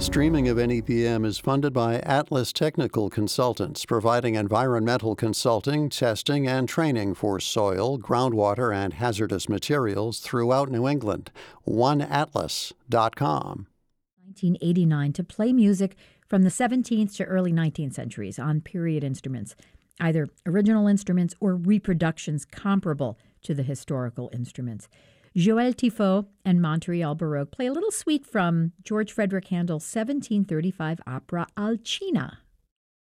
Streaming of NEPM is funded by Atlas Technical Consultants, providing environmental consulting, testing, and training for soil, groundwater, and hazardous materials throughout New England. OneAtlas.com. 1989 to play music from the 17th to early 19th centuries on period instruments, either original instruments or reproductions comparable to the historical instruments. Joël Tifot and Montreal Baroque play a little suite from George Frederick Handel's 1735 opera Alcina.